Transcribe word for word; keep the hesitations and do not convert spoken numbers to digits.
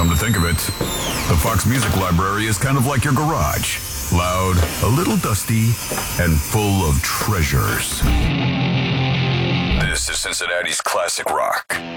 Come to think of it, the Fox Music Library is kind of like your garage. Loud, a little dusty, and full of treasures. This is Cincinnati's classic rock.